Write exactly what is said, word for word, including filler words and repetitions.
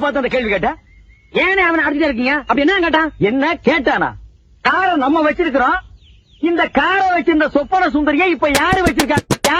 பார்த்து அந்த கேள்வி கேட்ட? ஏனே அவனை அடிச்சுட்டே இருக்கீங்க? அப்படி என்ன கேட்டான்? என்ன கேட்டானா? காரை நம்ம வச்சிருக்கிறோம். இந்த காரை வச்சிருந்த சொப்பன சுந்தரியை இப்ப யாரு வச்சிருக்காங்க?